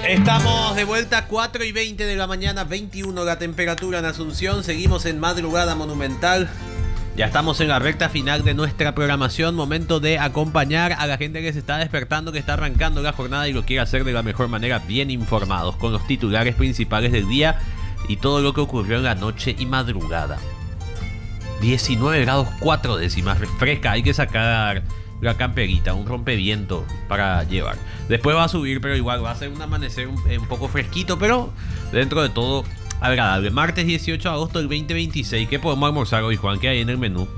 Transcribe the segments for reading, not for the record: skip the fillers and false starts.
Estamos de vuelta, 4:20 de la mañana, 21 la temperatura en Asunción. Seguimos en Madrugada Monumental. Ya estamos en la recta final de nuestra programación. Momento de acompañar a la gente que se está despertando, que está arrancando la jornada y lo quiere hacer de la mejor manera, bien informados, con los titulares principales del día y todo lo que ocurrió en la noche y madrugada. 19 grados 4 décimas, refresca, hay que sacar la camperita, un rompeviento para llevar. Después va a subir, pero igual va a ser un amanecer un poco fresquito, pero dentro de todo agradable. Martes 18 de agosto del 2026. ¿Qué podemos almorzar hoy, Juan? ¿Qué hay en el menú?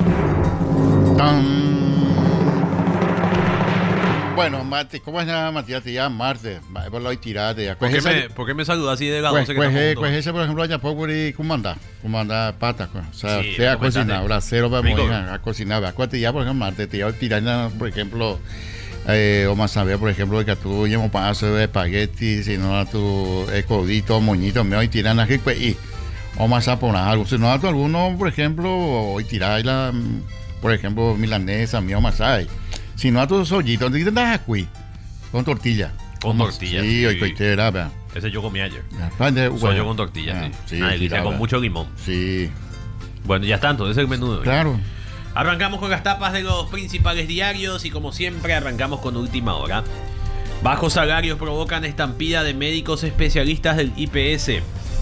Bueno, Mate, ¿cómo es nada, Matías? Te llama martes. Por la hoy tirate. ¿Por qué me saludas así de la 12 pues ese, por ejemplo, allá poco y ¿cómo anda pata? O sea, Sí, te ha cocinado, ahora cero para rico. morir a cocinar. Acuérdate ya, por ejemplo, martes, te iba a tirar, por ejemplo, o más saber, por ejemplo, que tú llevas paso de espagueti, si no a tu codito, moñito, me hoy tiran aquí, pues, y o más a poner algo. Si no a tu alguno, por ejemplo, hoy tirar la, por ejemplo, milanesa, mío más hay. Si no a tus ollitos, ¿dónde andas aquí? Con tortilla. Con tortilla. Sí, hoy coitera, vea. Ese yo comí ayer. Bueno, Soy yo con tortilla, sí. Una delicia, con mucho limón. Sí. Bueno, ya está, entonces el menú de hoy. Claro. Arrancamos con las tapas de los principales diarios y como siempre arrancamos con última hora. Bajos salarios provocan estampida de médicos especialistas del IPS.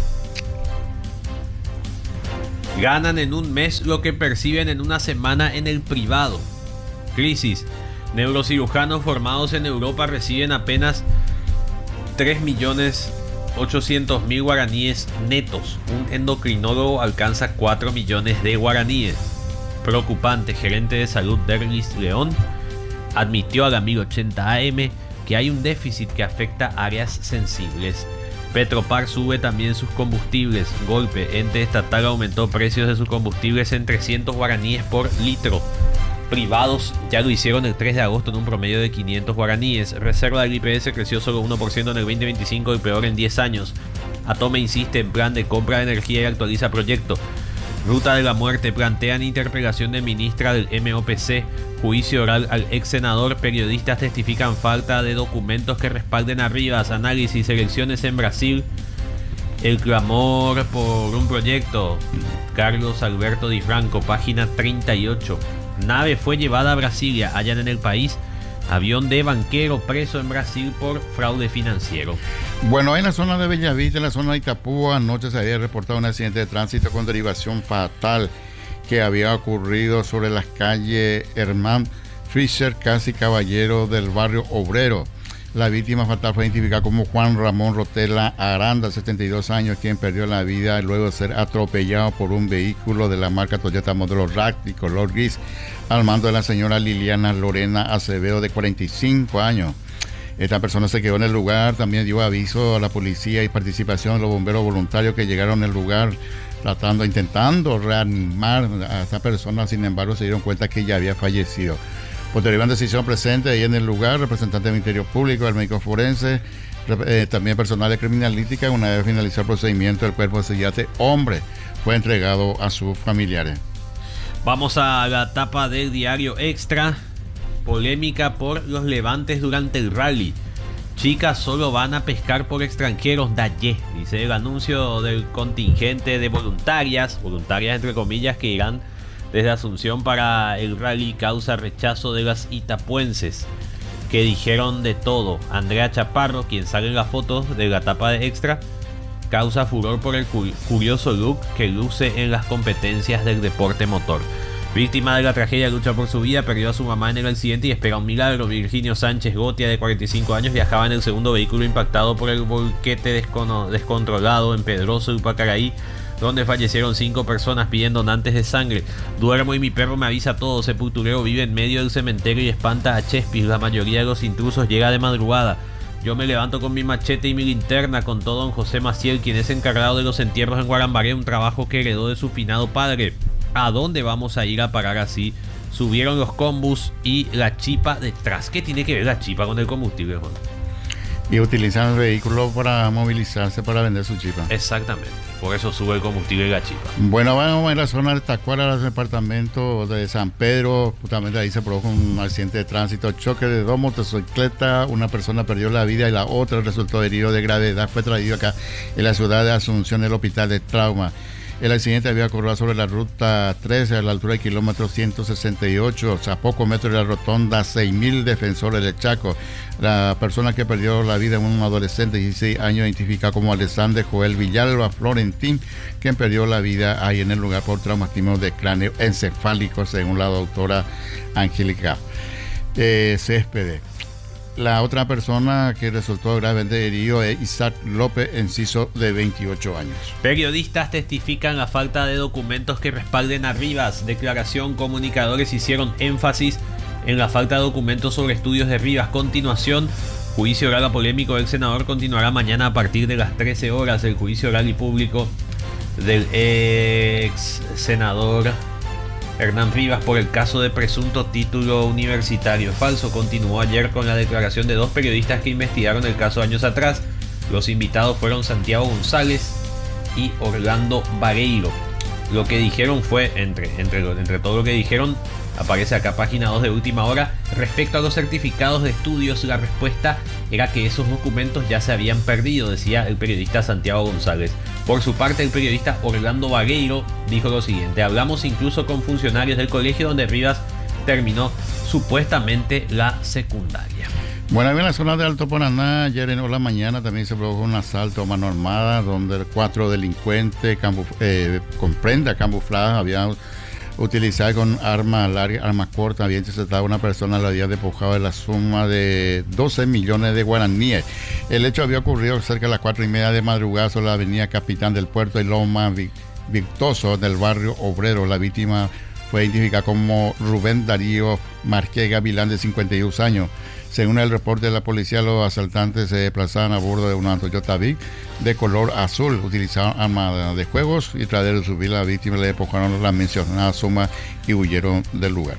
Ganan en un mes lo que perciben en una semana en el privado. Crisis. Neurocirujanos formados en Europa reciben apenas 3.800.000 guaraníes netos. Un endocrinólogo alcanza 4 millones de guaraníes. Preocupante. Gerente de salud Derlis León admitió a la 1080 AM que hay un déficit que afecta áreas sensibles. Petropar sube también sus combustibles. Golpe. Ente estatal aumentó precios de sus combustibles en 300 guaraníes por litro. Privados ya lo hicieron el 3 de agosto en un promedio de 500 guaraníes. Reserva del IPS creció solo 1% en el 2025 y peor en 10 años. Atome insiste en plan de compra de energía y actualiza proyecto. Ruta de la muerte. Plantean interpelación de ministra del MOPC. Juicio oral al ex senador. Periodistas testifican falta de documentos que respalden a Rivas. Análisis. Elecciones en Brasil. El clamor por un proyecto. Carlos Alberto Di Franco, página 38. Nave fue llevada a Brasilia. Hallan en el país avión de banquero preso en Brasil por fraude financiero. Bueno, en la zona de Bellavista, en la zona de Itapúa, anoche se había reportado un accidente de tránsito con derivación fatal que había ocurrido sobre las calles Herman Fischer, casi Caballero del barrio Obrero. La víctima fatal fue identificada como Juan Ramón Rotela Aranda, 72 años, quien perdió la vida luego de ser atropellado por un vehículo de la marca Toyota modelo RAC color gris al mando de la señora Liliana Lorena Acevedo, de 45 años. Esta persona se quedó en el lugar, también dio aviso a la policía y participación de los bomberos voluntarios que llegaron al lugar intentando reanimar a esta persona. Sin embargo, se dieron cuenta que ya había fallecido. Posteriormente se hicieron presentes ahí en el lugar representantes del Ministerio Público, el médico forense, también personal de criminalística. Una vez finalizado el procedimiento, el cuerpo de ese hombre fue entregado a sus familiares. Vamos a la tapa del diario Extra. Polémica por los levantes durante el rally. Chicas solo van a pescar por extranjeros. Dayé, dice el anuncio del contingente de voluntarias entre comillas, que irán desde Asunción para el rally, causa rechazo de las itapuenses, que dijeron de todo. Andrea Chaparro, quien sale en las fotos de la tapa de Extra, causa furor por el curioso look que luce en las competencias del deporte motor. Víctima de la tragedia, lucha por su vida, perdió a su mamá en el accidente y espera un milagro. Virginio Sánchez Gotia, de 45 años, viajaba en el segundo vehículo impactado por el volquete descontrolado en Pedroso y Pacaraí, donde fallecieron 5 personas, piden donantes de sangre. Duermo y mi perro me avisa todo. Sepulturero vive en medio del cementerio y espanta a Chespis. La mayoría de los intrusos llega de madrugada. Yo me levanto con mi machete y mi linterna, contó don José Maciel, quien es encargado de los entierros en Guarambaré, un trabajo que heredó de su finado padre. ¿A dónde vamos a ir a parar así? Subieron los combus y la chipa detrás. ¿Qué tiene que ver la chipa con el combustible, Juan? y utilizan el vehículo para movilizarse para vender su chipa. Exactamente, por eso sube el combustible de la chipa. Bueno, vamos a la zona de Tacuara, del departamento de San Pedro. Justamente ahí se produjo un accidente de tránsito, choque de dos motocicletas, una persona perdió la vida y la otra resultó herido de gravedad. Fue traído acá en la ciudad de Asunción, el hospital de trauma. El accidente había ocurrido sobre la ruta 13 a la altura del kilómetro 168, a pocos metros de la rotonda 6000 Defensores del Chaco. La persona que perdió la vida es un adolescente de 16 años, identificado como Alexander Joel Villalba Florentín, quien perdió la vida ahí en el lugar por traumatismo de cráneo encefálico, según la doctora Angélica Céspedes. La otra persona que resultó gravemente herido es Isaac López Enciso, de 28 años. Periodistas testifican la falta de documentos que respalden a Rivas. Declaración: comunicadores hicieron énfasis en la falta de documentos sobre estudios de Rivas. Continuación: juicio oral polémico del senador continuará mañana a partir de las 13 horas. El juicio oral y público del ex senador Hernán Rivas por el caso de presunto título universitario falso continuó ayer con la declaración de dos periodistas que investigaron el caso años atrás. Los invitados fueron Santiago González y Orlando Vareiro. Lo que dijeron fue, entre todo lo que dijeron, aparece acá página 2 de Última Hora. Respecto a los certificados de estudios, la respuesta era que esos documentos ya se habían perdido, decía el periodista Santiago González. Por su parte, el periodista Orlando Vareiro dijo lo siguiente: hablamos incluso con funcionarios del colegio donde Rivas terminó supuestamente la secundaria. Bueno, en la zona de Alto Paraná, ayer en la mañana también se produjo un asalto a mano armada, donde 4 delincuentes con prenda camufladas habían utilizado con armas largas, armas cortas, había interceptado a una persona, le había despojado de la suma de 12 millones de guaraníes. El hecho había ocurrido cerca de las 4:30 de madrugada sobre la avenida Capitán del Puerto y Loma Victoso del barrio Obrero. La víctima fue identificada como Rubén Darío Marqués Gavilán, de 52 años. Según el reporte de la policía, los asaltantes se desplazaban a bordo de una Toyota Vic de color azul. Utilizaron armas de juegos y tras de subir a la víctima le despojaron la mencionada suma y huyeron del lugar.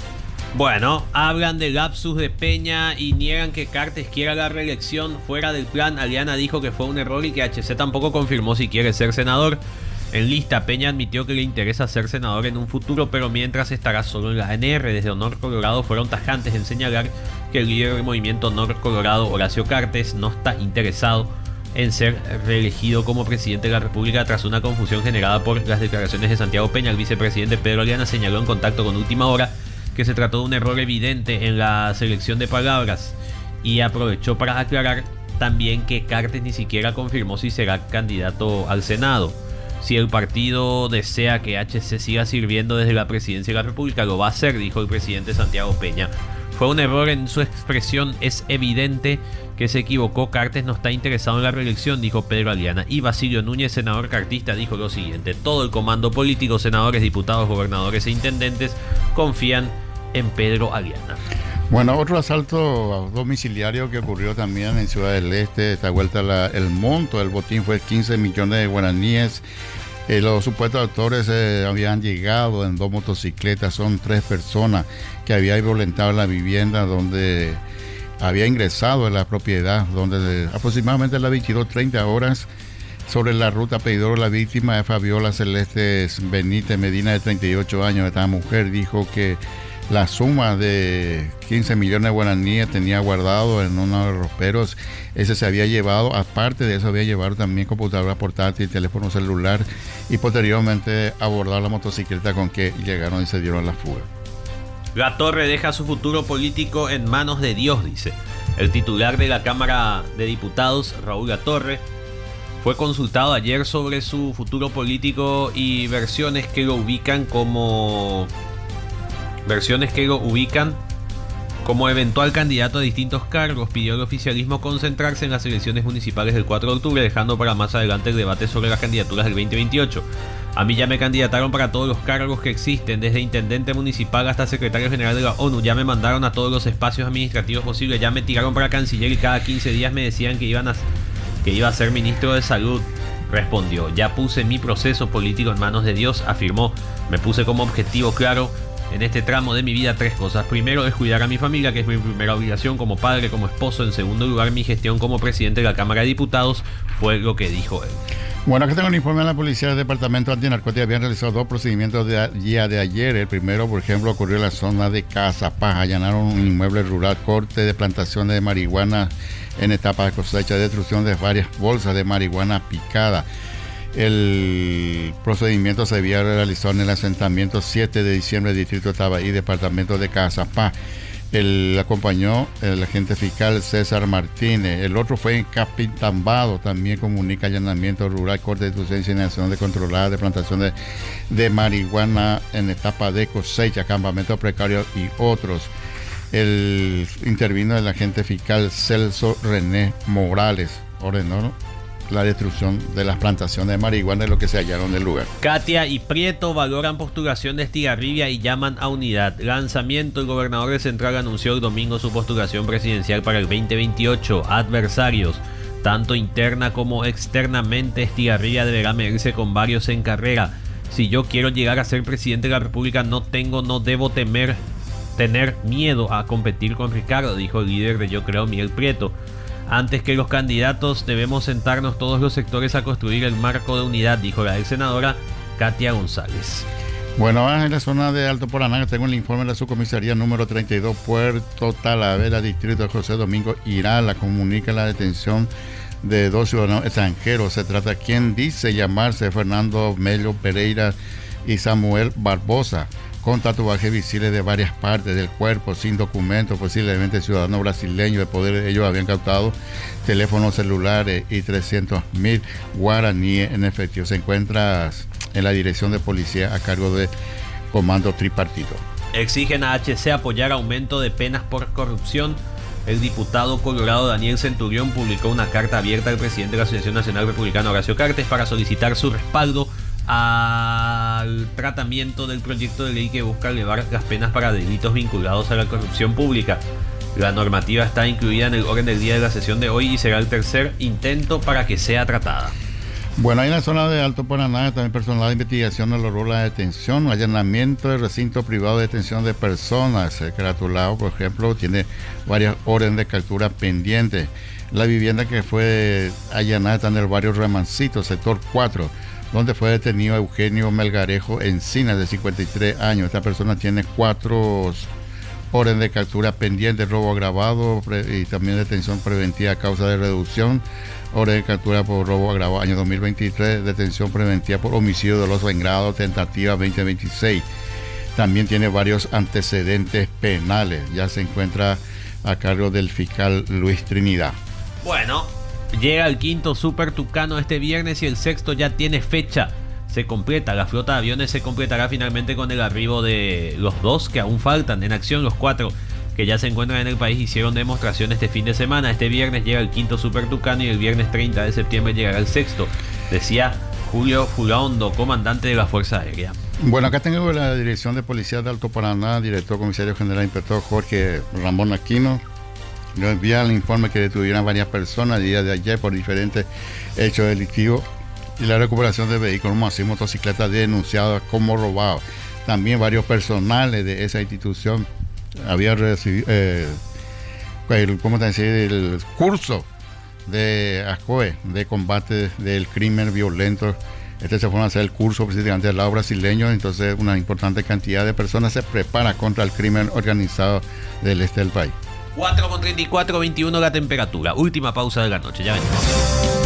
Bueno, hablan del lapsus de Peña y niegan que Cartes quiera la reelección. Fuera del plan, Aliana dijo que fue un error y que HC tampoco confirmó si quiere ser senador. En lista, Peña admitió que le interesa ser senador en un futuro, pero mientras estará solo en la ANR. Desde Honor Colorado fueron tajantes en señalar que el líder del movimiento Honor Colorado, Horacio Cartes, no está interesado en ser reelegido como presidente de la República tras una confusión generada por las declaraciones de Santiago Peña. El vicepresidente Pedro Aliana señaló en contacto con Última Hora que se trató de un error evidente en la selección de palabras y aprovechó para aclarar también que Cartes ni siquiera confirmó si será candidato al Senado. Si el partido desea que HC siga sirviendo desde la presidencia de la República, lo va a hacer, dijo el presidente Santiago Peña. Fue un error en su expresión, es evidente que se equivocó. Cartes no está interesado en la reelección, dijo Pedro Aliana. Y Basilio Núñez, senador cartista, dijo lo siguiente: todo el comando político, senadores, diputados, gobernadores e intendentes confían en Pedro Aliana. Bueno, otro asalto domiciliario que ocurrió también en Ciudad del Este. Esta vuelta el monto del botín fue 15 millones de guaraníes. Los supuestos autores habían llegado en 2 motocicletas. Son 3 personas que habían violentado la vivienda donde había ingresado en la propiedad, donde aproximadamente a las 22:30 horas, sobre la ruta Peidoro, la víctima es Fabiola Celeste Benítez Medina, de 38 años. Esta mujer dijo que la suma de 15 millones de guaraníes tenía guardado en uno de los ropero. Ese se había llevado, aparte de eso había llevado también computadora portátil, teléfono celular, y posteriormente abordar la motocicleta con que llegaron y se dieron la fuga. La Torre deja su futuro político en manos de Dios, dice. El titular de la Cámara de Diputados, Raúl Latorre, fue consultado ayer sobre su futuro político y versiones que lo ubican como eventual candidato a distintos cargos. Pidió al oficialismo concentrarse en las elecciones municipales del 4 de octubre, dejando para más adelante el debate sobre las candidaturas del 2028. A mí ya me candidataron para todos los cargos que existen, desde intendente municipal hasta secretario general de la ONU. Ya me mandaron a todos los espacios administrativos posibles, ya me tiraron para canciller y cada 15 días me decían que iba a ser ministro de salud. Respondió: ya puse mi proceso político en manos de Dios, afirmó. Me puse como objetivo claro en este tramo de mi vida 3 cosas. Primero es cuidar a mi familia, que es mi primera obligación como padre, como esposo. En segundo lugar, mi gestión como presidente de la Cámara de Diputados, fue lo que dijo él. Bueno, acá tengo un informe de la policía del Departamento Antinarcóticos. Habían realizado 2 procedimientos día de ayer. El primero, por ejemplo, ocurrió en la zona de Casapaja. Allanaron un inmueble rural, corte de plantaciones de marihuana en etapa de cosecha, destrucción de varias bolsas de marihuana picada. El procedimiento se había realizado en el asentamiento 7 de diciembre, distrito de Tabaí, departamento de Casapaja. Acompañó el agente fiscal César Martínez. El otro fue en Capitambado, también comunica allanamiento rural, corte de destrucción y incineración de controlada de plantación de marihuana en etapa de cosecha, campamentos precarios y otros. Intervino el agente fiscal Celso René Morales, ordenó la destrucción de las plantaciones de marihuana de lo que se hallaron del lugar. Katia y Prieto valoran postulación de Estigarribia y llaman a unidad. Lanzamiento: el gobernador de Central anunció el domingo su postulación presidencial para el 2028. Adversarios: tanto interna como externamente, Estigarribia deberá medirse con varios en carrera. Si yo quiero llegar a ser presidente de la República, no debo tener miedo a competir con Ricardo, dijo el líder de Yo Creo, Miguel Prieto. Antes que los candidatos, debemos sentarnos todos los sectores a construir el marco de unidad, dijo la ex senadora Katia González. Bueno, en la zona de Alto Paraná tengo el informe de la subcomisaría número 32, Puerto Talavera, distrito de José Domingo Irala. Comunica la detención de 2 ciudadanos extranjeros. Se trata de quien dice llamarse Fernando Mello Pereira y Samuel Barbosa, con tatuajes visibles de varias partes del cuerpo, sin documentos, posiblemente ciudadanos brasileños. De poder ellos habían captado teléfonos celulares y 300.000 guaraníes en efectivo. Se encuentra en la dirección de policía a cargo de Comando Tripartito. Exigen a HC apoyar aumento de penas por corrupción. El diputado colorado Daniel Centurión publicó una carta abierta al presidente de la Asociación Nacional Republicana, Horacio Cartes, para solicitar su respaldo al tratamiento del proyecto de ley que busca elevar las penas para delitos vinculados a la corrupción pública. La normativa está incluida en el orden del día de la sesión de hoy y será el tercer intento para que sea tratada. Bueno, ahí en la zona de Alto Paraná, también personal de investigación logró la detención, allanamiento de recinto privado de detención de personas. El caratulado, por ejemplo, tiene varias órdenes de captura pendientes. La vivienda que fue allanada está en el barrio Remancito, sector 4, donde fue detenido Eugenio Melgarejo Encinas, de 53 años. Esta persona tiene 4 órdenes de captura pendientes, robo agravado y también detención preventiva a causa de reducción, orden de captura por robo agravado año 2023, detención preventiva por homicidio doloso en grado, tentativa 2026. También tiene varios antecedentes penales. Ya se encuentra a cargo del fiscal Luis Trinidad. Bueno, llega el quinto Super Tucano este viernes y el sexto ya tiene fecha. Se completa, la flota de aviones se completará finalmente con el arribo de los 2 que aún faltan en acción. Los 4 que ya se encuentran en el país hicieron demostración este fin de semana. Este viernes llega el quinto Super Tucano y el viernes 30 de septiembre llegará el sexto, decía Julio Fulaondo, comandante de la Fuerza Aérea. Bueno, acá tengo la dirección de policía de Alto Paraná, director comisario general inspector Jorge Ramón Aquino. Nos envía el informe que detuvieron varias personas el día de ayer por diferentes hechos delictivos y la recuperación de vehículos, así motocicletas denunciadas como robados. También varios personales de esa institución habían recibido el curso de ASCOE de combate del crimen violento. Se fue a hacer el curso precisamente del lado brasileño, entonces una importante cantidad de personas se prepara contra el crimen organizado del este del país. 4:34, 21 la temperatura. Última pausa de la noche, ya venimos.